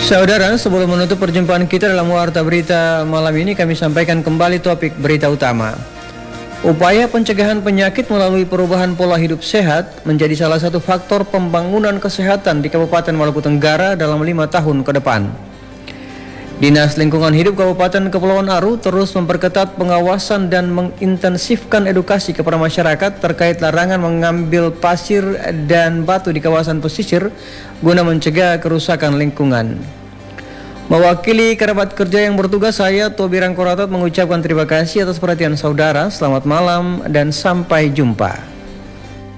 Saudara, sebelum menutup perjumpaan kita dalam Warta Berita malam ini, kami sampaikan kembali topik berita utama. Upaya pencegahan penyakit melalui perubahan pola hidup sehat menjadi salah satu faktor pembangunan kesehatan di Kabupaten Maluku Tenggara dalam 5 tahun ke depan. Dinas Lingkungan Hidup Kabupaten Kepulauan Aru terus memperketat pengawasan dan mengintensifkan edukasi kepada masyarakat terkait larangan mengambil pasir dan batu di kawasan pesisir guna mencegah kerusakan lingkungan. Mewakili kerabat kerja yang bertugas, saya Tobi Rangkoratot mengucapkan terima kasih atas perhatian saudara. Selamat malam dan sampai jumpa.